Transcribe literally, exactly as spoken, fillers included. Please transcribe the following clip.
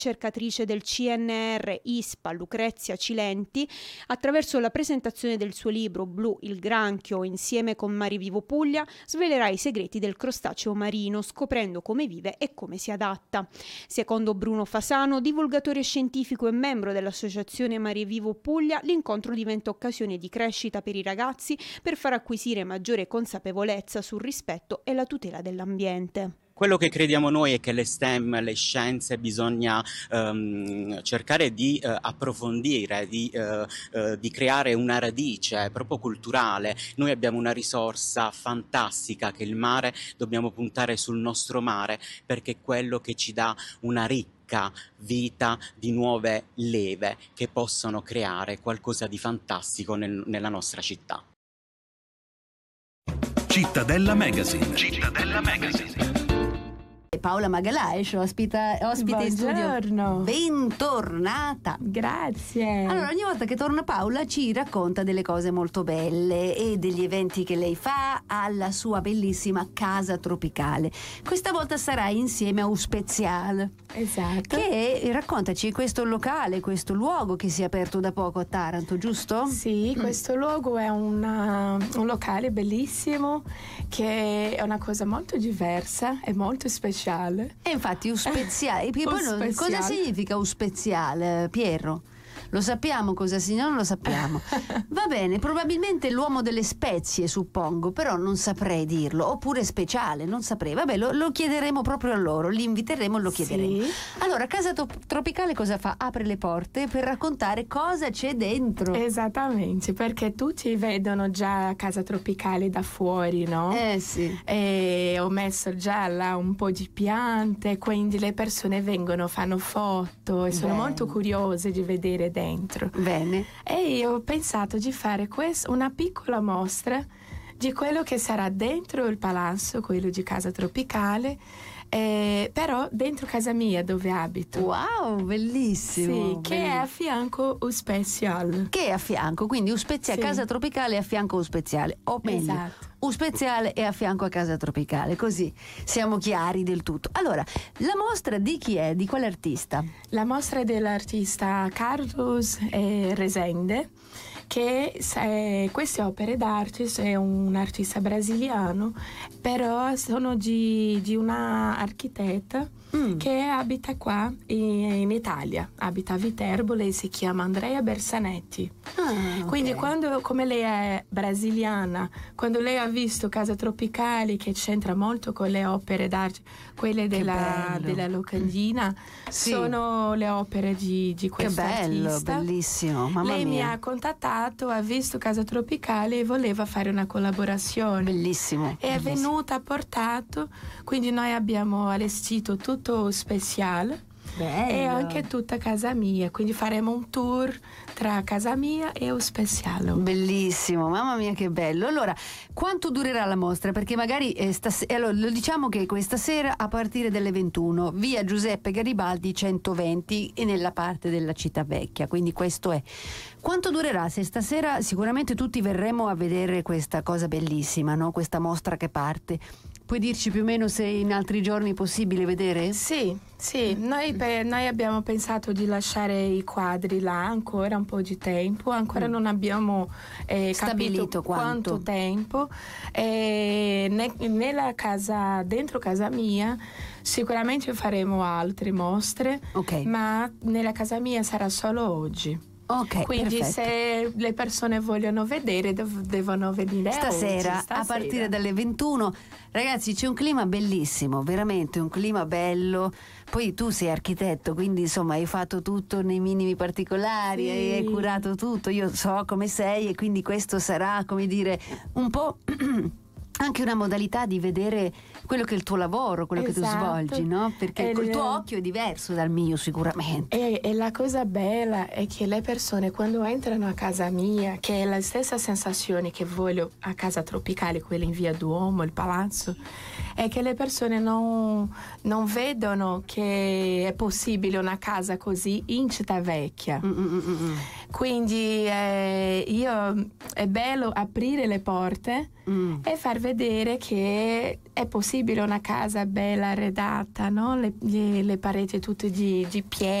ricercatrice del C N R I S P A Lucrezia Cilenti, attraverso la presentazione del suo libro Blu il granchio insieme con Mare Vivo Puglia, svelerà i segreti del crostaceo marino, scoprendo come vive e come si adatta. Secondo Bruno Fasano, divulgatore scientifico e membro dell'associazione Mare Vivo Puglia, l'incontro diventa occasione di crescita per i ragazzi per far acquisire maggiore consapevolezza sul rispetto e la tutela dell'ambiente. Quello che crediamo noi è che le STEM, le scienze, bisogna ehm, cercare di eh, approfondire, di, eh, eh, di creare una radice proprio culturale. Noi abbiamo una risorsa fantastica che è il mare, dobbiamo puntare sul nostro mare perché è quello che ci dà una ricca vita di nuove leve che possono creare qualcosa di fantastico nel, nella nostra città. Cittadella Magazine. Cittadella Magazine. Paola Magalhaes, ospita, ospite in studio. Bentornata. Grazie. Allora, ogni volta che torna Paola ci racconta delle cose molto belle e degli eventi che lei fa alla sua bellissima casa tropicale. Questa volta sarà insieme a Un Spezial. Esatto. Che raccontaci questo locale, questo luogo che si è aperto da poco a Taranto, giusto? Sì, mm. questo luogo è una, un locale bellissimo che è una cosa molto diversa e molto speciale. E infatti un speziale. E poi speciale. Cosa significa un speziale, Piero? Lo sappiamo cosa significa? Non lo sappiamo. Va bene, probabilmente l'uomo delle spezie, suppongo, però non saprei dirlo. Oppure speciale, non saprei. Vabbè, lo, lo chiederemo proprio a loro, li inviteremo e lo chiederemo. Sì. Allora, Casa Tropicale cosa fa? Apre le porte per raccontare cosa c'è dentro. Esattamente, perché tutti vedono già Casa Tropicale da fuori, no? Eh sì. E ho messo già là un po' di piante, quindi le persone vengono, fanno foto e sono Bene. molto curiose di vedere dentro. Bene. E io ho pensato di fare questo, una piccola mostra di quello che sarà dentro il palazzo, quello di Casa Tropicale, eh, però dentro casa mia dove abito. Wow, bellissimo. Sì, che è a fianco Un Spezial. Che è a fianco, quindi Un Speziale, Sì. Casa Tropicale è a fianco Un Speziale, o meglio, Esatto. Un Speziale è a fianco a Casa Tropicale, così siamo chiari del tutto. Allora, la mostra di chi è? Di quale artista? La mostra è dell'artista Carlos eh, Resende, che eh, queste opere d'arte è un artista brasiliano, però sono di, di una architetta mm. che abita qua in, in Italia, abita a Viterbo, lei si chiama Andrea Bersanetti. Ah, Quindi okay. quando, come lei è brasiliana, quando lei ha visto Casa Tropicale, che c'entra molto con le opere d'arte, quelle della, della locandina, sì. sono le opere di, di questo Che bello, artista. Bellissimo, mamma Lei mia. mi ha contattato, ha visto Casa Tropicale e voleva fare una collaborazione. Bellissimo. E è bellissimo. venuta, ha portato, quindi noi abbiamo allestito tutto speciale. Bello. E anche tutta casa mia, quindi faremo un tour tra casa mia e Un Speziale. Bellissimo, mamma mia che bello. Allora, quanto durerà la mostra? Perché magari eh, stas- allora, lo diciamo che questa sera a partire delle ventuno, via Giuseppe Garibaldi centoventi e nella parte della città vecchia, quindi questo è. Quanto durerà? Se stasera sicuramente tutti verremo a vedere questa cosa bellissima, no? Questa mostra che parte. Puoi dirci più o meno se in altri giorni è possibile vedere? Sì, sì, noi, pe- noi abbiamo pensato di lasciare i quadri là ancora un po' di tempo, ancora mm. non abbiamo eh, stabilito capito quanto. quanto tempo. E ne- nella casa, dentro casa mia, sicuramente faremo altre mostre, okay. ma nella casa mia sarà solo oggi. Ok, quindi perfetto. Se le persone vogliono vedere dev- devono venire stasera, oggi, stasera a partire dalle ventuno. Ragazzi, c'è un clima bellissimo, veramente un clima bello. Poi tu sei architetto, quindi insomma hai fatto tutto nei minimi particolari, sì. hai, hai curato tutto, io so come sei e quindi questo sarà, come dire, un po' anche una modalità di vedere quello che è il tuo lavoro, quello esatto. che tu svolgi, no? Perché e il le... tuo occhio è diverso dal mio sicuramente. E, e la cosa bella è che le persone quando entrano a casa mia, che è la stessa sensazione che voglio a Casa Tropicale, quella in via Duomo, il palazzo, è che le persone non, non vedono che è possibile una casa così in città vecchia. Mm-mm-mm. Quindi eh, io, è bello aprire le porte mm. e far vedere che è è possibile una casa bella arredata, no? le, le, le pareti tutte di, di pietra